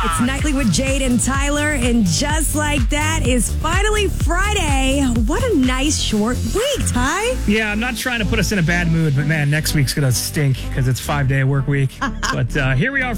It's Nightly with Jade and Tyler, and just like that is finally Friday. What a nice short week, Ty. Yeah, I'm not trying to put us in a bad mood, but man, next week's going to stink because it's 5-day work week. But here we are.